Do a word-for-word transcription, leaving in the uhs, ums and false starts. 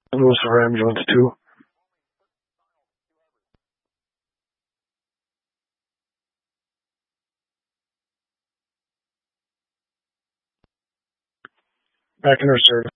Louis for ambulance two. Back in her service.